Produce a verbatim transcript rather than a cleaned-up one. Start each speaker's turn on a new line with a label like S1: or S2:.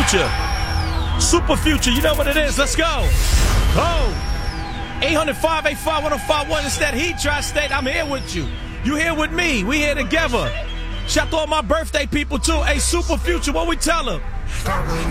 S1: Future. Super Future, you know what it is. Let's go. Oh. eight hundred, five eight five, one oh five one. It's that heat, Tri-State. I'm here with you. You here with me. We here together. Shout out to all my birthday people, too. Hey, Super Future, what we tell them?